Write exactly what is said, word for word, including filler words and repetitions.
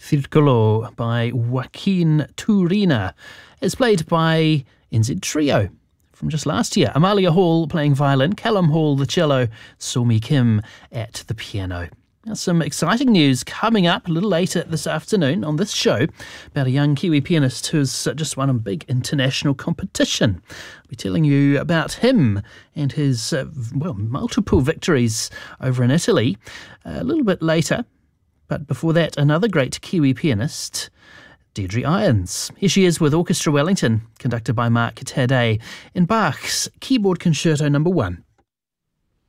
Circolo by Joaquin Turina is played by N Z Trio from just last year. Amalia Hall playing violin, Callum Hall the cello, Somi Kim at the piano. Now, some exciting news coming up a little later this afternoon on this show about a young Kiwi pianist who's just won a big international competition. I'll be telling you about him and his, uh, well, multiple victories over in Italy a little bit later. But before that, another great Kiwi pianist, Deirdre Irons. Here she is with Orchestra Wellington, conducted by Mark Taddei, in Bach's Keyboard Concerto number one.